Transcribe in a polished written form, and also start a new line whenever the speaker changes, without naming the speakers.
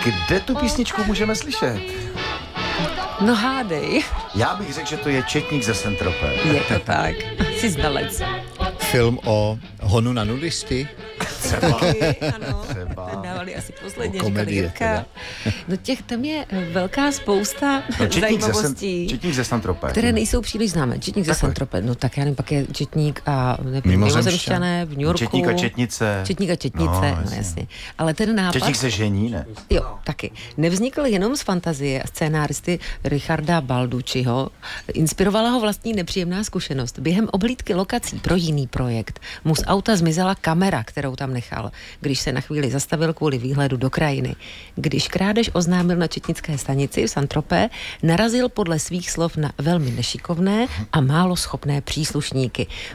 Kde tu písničku můžeme slyšet?
No hádej.
Já bych řekl, že to je Četník ze Saint-Tropez.
Je to tak. Jsi znalec.
Film o honu na nudisty?
Třeba.
Ano.
Třeba.
Dávali asi posledně,
Komedie,
říkali Jirka. No tam je velká spousta
Četník
zajímavostí,
Četník ze Saint-Tropez.
které nejsou příliš známé. Četník ze Saint-Tropez, no tak já nevím, pak je Četník a Mimozemšťané v New Yorku.
Četník a Četnice.
Četník a Četnice, no jasně. Ale ten nápad...
Četník se žení, ne?
Jo, taky. Nevznikl jenom z fantazie a scénáristy Richarda Balducciho. Inspirovala ho vlastní nepříjemná zkušenost. Během oblídky lokací pro jiný projekt mu z auta zmizela kamera, kterou tam nechal, když se na chvíli zastavil kvůli výhledu do krajiny. Když krádež oznámil na četnické stanici v Saint-Tropez, narazil podle svých slov na velmi nešikovné a málo schopné příslušníky.